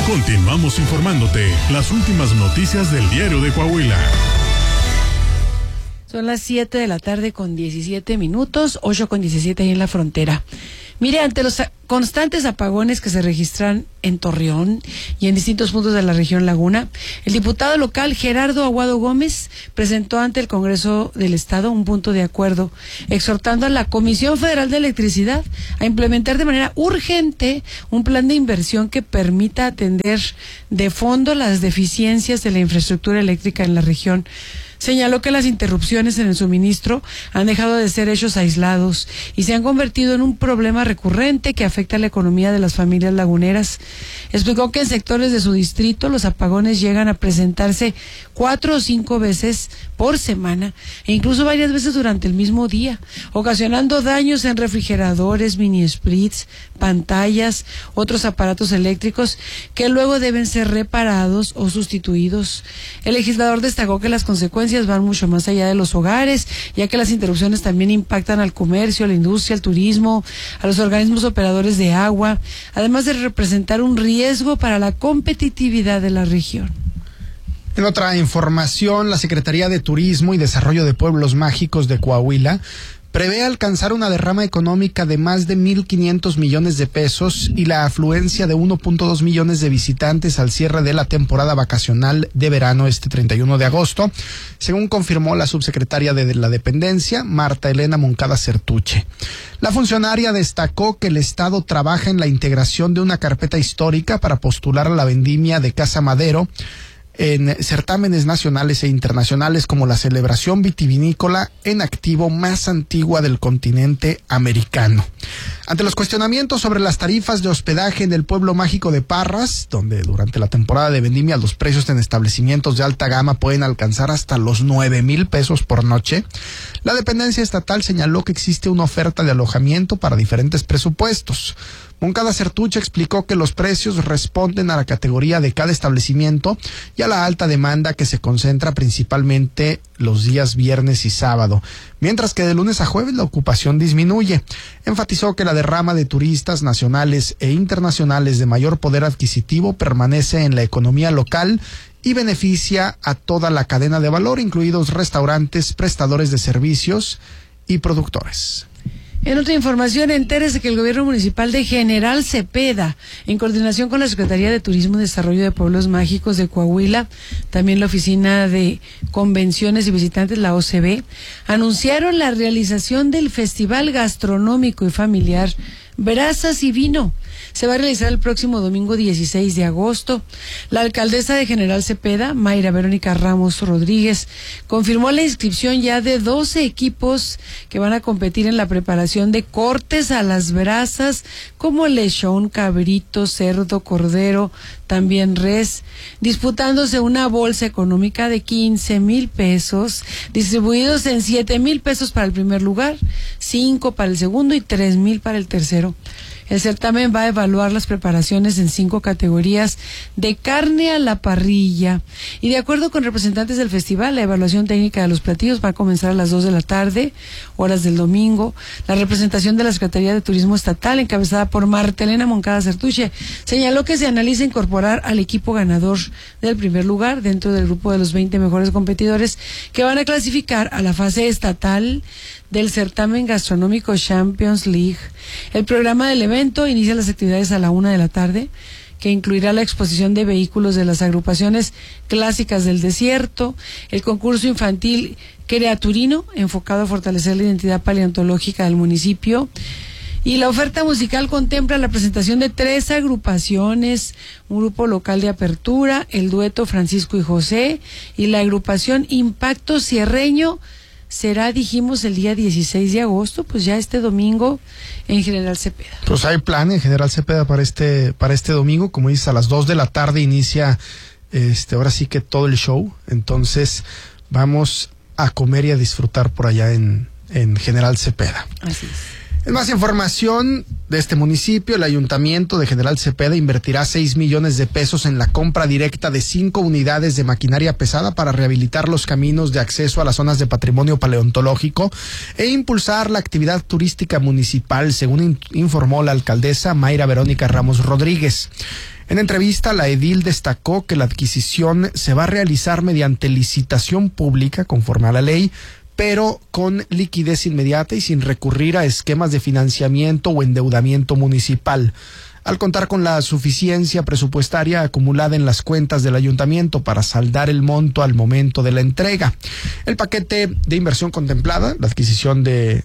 Continuamos informándote las últimas noticias del Diario de Coahuila. Son las 7 de la tarde con 17 minutos, 8 con 17 ahí en la frontera. Mire, ante los constantes apagones que se registran en Torreón y en distintos puntos de la región Laguna, el diputado local Gerardo Aguado Gómez presentó ante el Congreso del Estado un punto de acuerdo, exhortando a la Comisión Federal de Electricidad a implementar de manera urgente un plan de inversión que permita atender de fondo las deficiencias de la infraestructura eléctrica en la región. Señaló que las interrupciones en el suministro han dejado de ser hechos aislados y se han convertido en un problema recurrente que afecta a la economía de las familias laguneras. Explicó que en sectores de su distrito los apagones llegan a presentarse 4 o 5 veces por semana e incluso varias veces durante el mismo día, ocasionando daños en refrigeradores, mini splits, pantallas, otros aparatos eléctricos que luego deben ser reparados o sustituidos. El legislador destacó que las consecuencias van mucho más allá de los hogares, ya que las interrupciones también impactan al comercio, a la industria, al turismo, a los organismos operadores de agua, además de representar un riesgo para la competitividad de la región. En otra información, la Secretaría de Turismo y Desarrollo de Pueblos Mágicos de Coahuila prevé alcanzar una derrama económica de más de 1,500 millones de pesos y la afluencia de 1.2 millones de visitantes al cierre de la temporada vacacional de verano este 31 de agosto, según confirmó la subsecretaria de la dependencia, Marta Elena Moncada Certuche. La funcionaria destacó que el Estado trabaja en la integración de una carpeta histórica para postular a la vendimia de Casa Madero en certámenes nacionales e internacionales como la celebración vitivinícola en activo más antigua del continente americano. Ante los cuestionamientos sobre las tarifas de hospedaje en el pueblo mágico de Parras, donde durante la temporada de vendimia los precios en establecimientos de alta gama pueden alcanzar hasta los 9,000 pesos por noche, la dependencia estatal señaló que existe una oferta de alojamiento para diferentes presupuestos. Moncada Certuche explicó que los precios responden a la categoría de cada establecimiento y a la alta demanda que se concentra principalmente los días viernes y sábado, mientras que de lunes a jueves la ocupación disminuye. Enfatizó que la derrama de turistas nacionales e internacionales de mayor poder adquisitivo permanece en la economía local y beneficia a toda la cadena de valor, incluidos restaurantes, prestadores de servicios y productores. En otra información, entérese que el gobierno municipal de General Cepeda, en coordinación con la Secretaría de Turismo y Desarrollo de Pueblos Mágicos de Coahuila, también la Oficina de Convenciones y Visitantes, la OCB, anunciaron la realización del Festival Gastronómico y Familiar Brasas y Vino. Se va a realizar el próximo domingo 16 de agosto. La alcaldesa de General Cepeda, Mayra Verónica Ramos Rodríguez, confirmó la inscripción ya de 12 equipos que van a competir en la preparación de cortes a las brasas, como lechón, cabrito, cerdo, cordero, también res, disputándose una bolsa económica de 15,000 pesos, distribuidos en 7,000 pesos para el primer lugar, 5 para el segundo y 3,000 para el tercero. El certamen va a evaluar las preparaciones en 5 categorías de carne a la parrilla. Y de acuerdo con representantes del festival, la evaluación técnica de los platillos va a comenzar a las 2 de la tarde, horas del domingo. La representación de la Secretaría de Turismo Estatal, encabezada por Marta Elena Moncada Certuche, señaló que se analiza incorporar al equipo ganador del primer lugar dentro del grupo de los 20 mejores competidores que van a clasificar a la fase estatal del certamen gastronómico Champions League. El programa del evento inicia las actividades a la 1 de la tarde, que incluirá la exposición de vehículos de las agrupaciones clásicas del desierto, el concurso infantil Creaturino, enfocado a fortalecer la identidad paleontológica del municipio, y la oferta musical contempla la presentación de 3 agrupaciones, un grupo local de apertura, el dueto Francisco y José, y la agrupación Impacto Sierreño. Será, dijimos, el día 16 de agosto, pues ya este domingo en General Cepeda. Pues hay plan en General Cepeda para este domingo, como dices, a las 2 de la tarde inicia ahora sí que todo el show, entonces vamos a comer y a disfrutar por allá en General Cepeda. Así es. En más información de este municipio, el Ayuntamiento de General Cepeda invertirá 6 millones de pesos en la compra directa de 5 unidades de maquinaria pesada para rehabilitar los caminos de acceso a las zonas de patrimonio paleontológico e impulsar la actividad turística municipal, según informó la alcaldesa Mayra Verónica Ramos Rodríguez. En entrevista, la edil destacó que la adquisición se va a realizar mediante licitación pública conforme a la ley, pero con liquidez inmediata y sin recurrir a esquemas de financiamiento o endeudamiento municipal. Al contar con la suficiencia presupuestaria acumulada en las cuentas del ayuntamiento para saldar el monto al momento de la entrega. El paquete de inversión contempla la adquisición de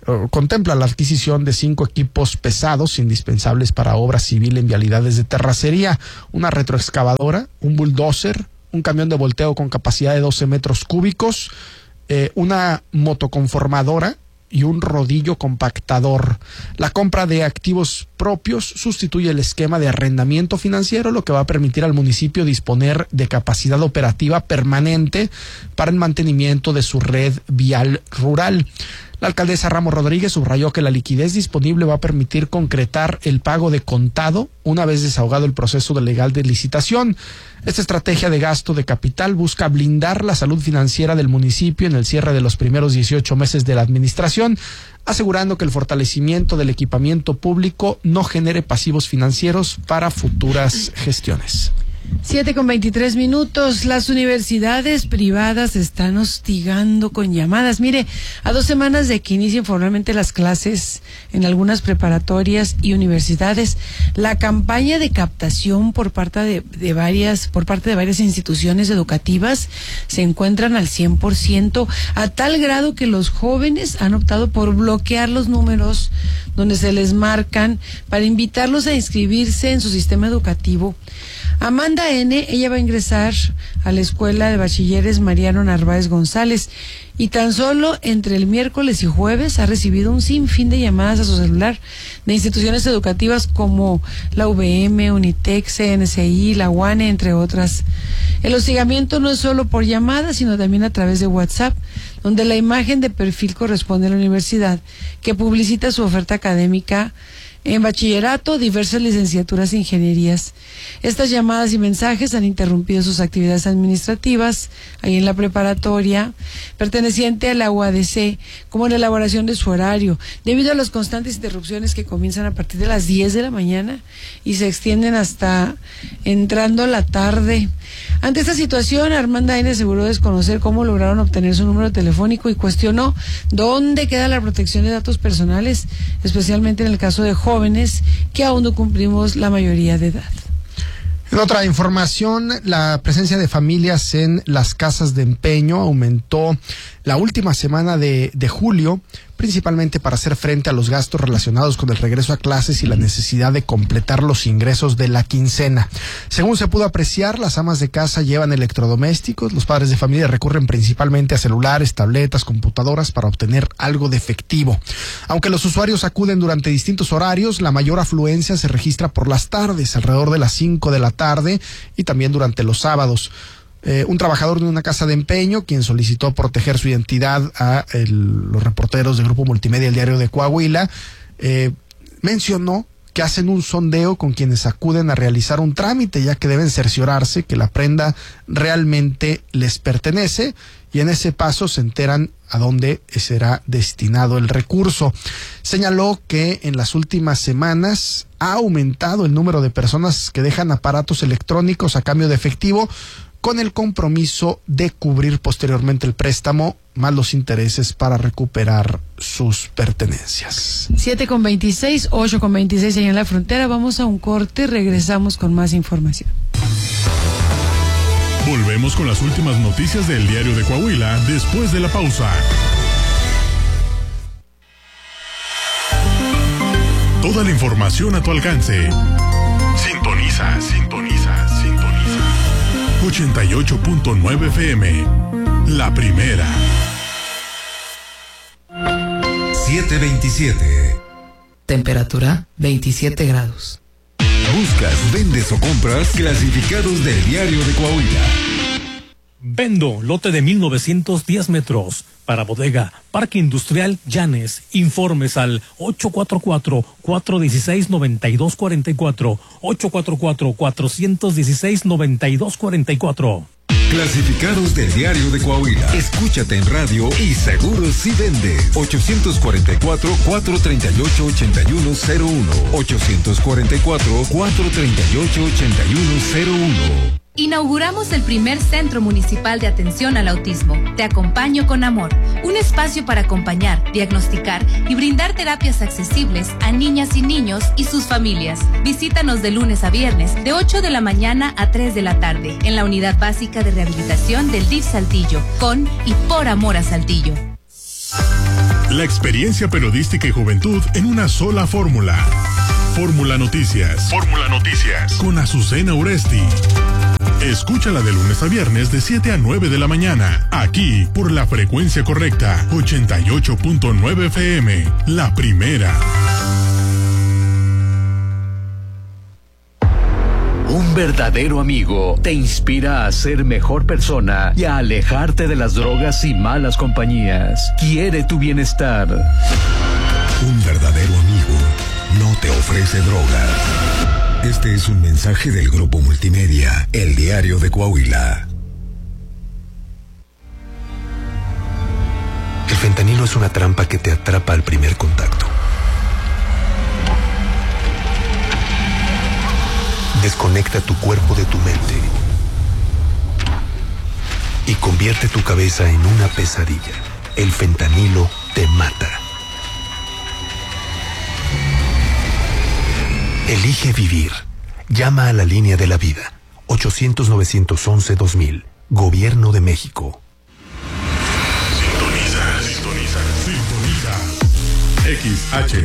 5 equipos pesados indispensables para obra civil en vialidades de terracería, una retroexcavadora, un bulldozer, un camión de volteo con capacidad de 12 metros cúbicos, una motoconformadora y un rodillo compactador. La compra de activos propios sustituye el esquema de arrendamiento financiero, lo que va a permitir al municipio disponer de capacidad operativa permanente para el mantenimiento de su red vial rural. La alcaldesa Ramos Rodríguez subrayó que la liquidez disponible va a permitir concretar el pago de contado una vez desahogado el proceso legal de licitación. Esta estrategia de gasto de capital busca blindar la salud financiera del municipio en el cierre de los primeros 18 meses de la administración, asegurando que el fortalecimiento del equipamiento público no genere pasivos financieros para futuras gestiones. 7:23. Las universidades privadas están hostigando con llamadas. Mire, a 2 semanas de que inicien formalmente las clases en algunas preparatorias y universidades, la campaña de captación por parte de varias instituciones educativas se encuentran al 100%, a tal grado que los jóvenes han optado por bloquear los números donde se les marcan para invitarlos a inscribirse en su sistema educativo. Amanda N., ella va a ingresar a la Escuela de Bachilleres Mariano Narváez González y tan solo entre el miércoles y jueves ha recibido un sinfín de llamadas a su celular de instituciones educativas como la UVM, Unitec, CNCI, la UANE, entre otras. El hostigamiento no es solo por llamadas, sino también a través de WhatsApp, donde la imagen de perfil corresponde a la universidad, que publicita su oferta académica en bachillerato, diversas licenciaturas e ingenierías. Estas llamadas y mensajes han interrumpido sus actividades administrativas ahí en la preparatoria perteneciente a la UADC, como en la elaboración de su horario, debido a las constantes interrupciones que comienzan a partir de las 10 de la mañana y se extienden hasta entrando la tarde. Ante esta situación, Armanda N. aseguró desconocer cómo lograron obtener su número telefónico y cuestionó dónde queda la protección de datos personales, especialmente en el caso de jóvenes que aún no cumplimos la mayoría de edad. En otra información, la presencia de familias en las casas de empeño aumentó la última semana de julio, principalmente para hacer frente a los gastos relacionados con el regreso a clases y la necesidad de completar los ingresos de la quincena. Según se pudo apreciar, las amas de casa llevan electrodomésticos, los padres de familia recurren principalmente a celulares, tabletas, computadoras para obtener algo de efectivo. Aunque los usuarios acuden durante distintos horarios, la mayor afluencia se registra por las tardes, alrededor de las 5 de la tarde y también durante los sábados. Un trabajador de una casa de empeño, quien solicitó proteger su identidad a los reporteros del Grupo Multimedia El Diario de Coahuila, mencionó que hacen un sondeo con quienes acuden a realizar un trámite, ya que deben cerciorarse que la prenda realmente les pertenece, y en ese paso se enteran a dónde será destinado el recurso. Señaló que en las últimas semanas ha aumentado el número de personas que dejan aparatos electrónicos a cambio de efectivo, con el compromiso de cubrir posteriormente el préstamo más los intereses para recuperar sus pertenencias. 7:26, 8:26 allá en la frontera. Vamos a un corte, regresamos con más información. Volvemos con las últimas noticias del Diario de Coahuila después de la pausa. Toda la información a tu alcance. Sintoniza. 88.9 FM, la primera. 7:27. Temperatura 27 grados. Buscas, vendes o compras clasificados del Diario de Coahuila. Vendo lote de 1910 metros para bodega, Parque Industrial Llanes. Informes al 844-416-9244, 844-416-9244. Clasificados del Diario de Coahuila. Escúchate en radio y seguro si vendes. 844-438-8101. 844-438-8101. Inauguramos el primer Centro Municipal de Atención al Autismo. Te acompaño con amor. Un espacio para acompañar, diagnosticar y brindar terapias accesibles a niñas y niños y sus familias. Visítanos de lunes a viernes, de 8 de la mañana a 3 de la tarde, en la Unidad Básica de Rehabilitación del DIF Saltillo, con y por amor a Saltillo. La experiencia periodística y juventud en una sola fórmula. Fórmula Noticias. Fórmula Noticias. Con Azucena Uresti. Escúchala de lunes a viernes de 7 a 9 de la mañana. Aquí, por la frecuencia correcta. 88.9 FM. La primera. Un verdadero amigo te inspira a ser mejor persona y a alejarte de las drogas y malas compañías. Quiere tu bienestar. Un verdadero amigo no te ofrece drogas. Este es un mensaje del Grupo Multimedia, El Diario de Coahuila. El fentanilo es una trampa que te atrapa al primer contacto. Desconecta tu cuerpo de tu mente y convierte tu cabeza en una pesadilla. El fentanilo te mata. Elige vivir. Llama a la línea de la vida. 800-911-2000. Gobierno de México. XHAJ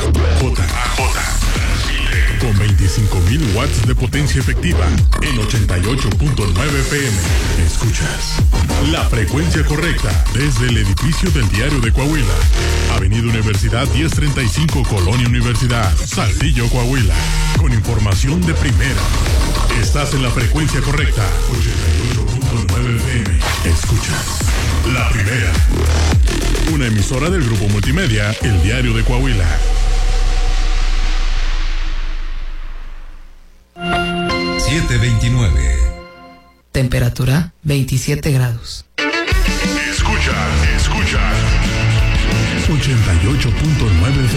con 25.000 watts de potencia efectiva en 88.9 FM. Escuchas la frecuencia correcta desde el edificio del Diario de Coahuila. Avenida Universidad 1035, Colonia Universidad, Saltillo, Coahuila. Con información de primera. Estás en la frecuencia correcta. 88.9 FM. Escuchas la primera. Una emisora del Grupo Multimedia, El Diario de Coahuila. 7:29. Temperatura 27 grados. Escucha 88.9